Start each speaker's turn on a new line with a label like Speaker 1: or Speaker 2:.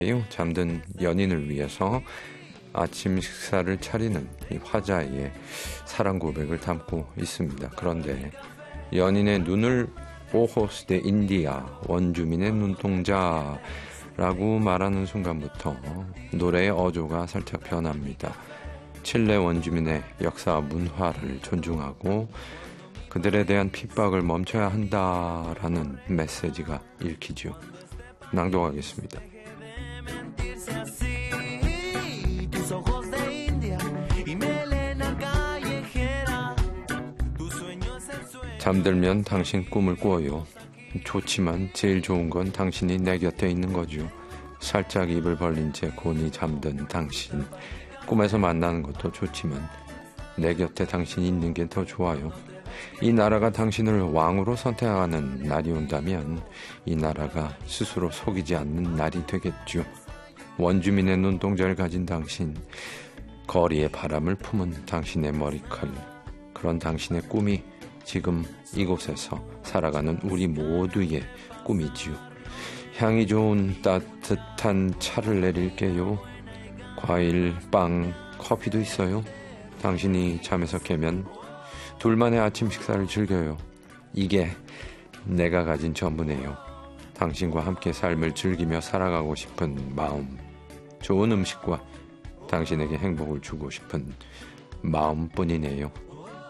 Speaker 1: 잠든 연인을 위해서 아침 식사를 차리는 이 화자의 사랑 고백을 담고 있습니다. 그런데 연인의 눈을 오호스 데 인디아, 원주민의 눈동자라고 말하는 순간부터 노래의 어조가 살짝 변합니다. 칠레 원주민의 역사와 문화를 존중하고 그들에 대한 핍박을 멈춰야 한다라는 메시지가 읽히죠. 낭독하겠습니다. 잠들면 당신 꿈을 꿔요. 좋지만 제일 좋은 건 당신이 내 곁에 있는 거죠. 살짝 입을 벌린 채 곤히 잠든 당신. 꿈에서 만나는 것도 좋지만 내 곁에 당신이 있는 게 더 좋아요. 이 나라가 당신을 왕으로 선택하는 날이 온다면 이 나라가 스스로 속이지 않는 날이 되겠죠. 원주민의 눈동자를 가진 당신, 거리의 바람을 품은 당신의 머리칼, 그런 당신의 꿈이 지금 이곳에서 살아가는 우리 모두의 꿈이지요. 향이 좋은 따뜻한 차를 내릴게요. 과일, 빵, 커피도 있어요. 당신이 잠에서 깨면 둘만의 아침 식사를 즐겨요. 이게 내가 가진 전부네요. 당신과 함께 삶을 즐기며 살아가고 싶은 마음, 좋은 음식과 당신에게 행복을 주고 싶은 마음뿐이네요.